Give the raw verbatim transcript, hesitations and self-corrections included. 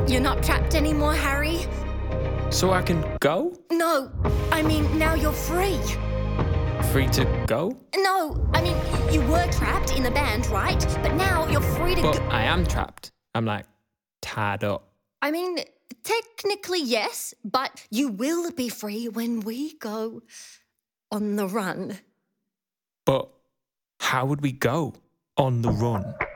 You're not trapped anymore, Harry. So I can go? No, I mean, now you're free. Free to go? No, I mean, you were trapped in the band, right? But now you're free to But go. I am trapped. I'm like, tied up. I mean, technically, yes, but you will be free when we go on the run. But how would we go on the run?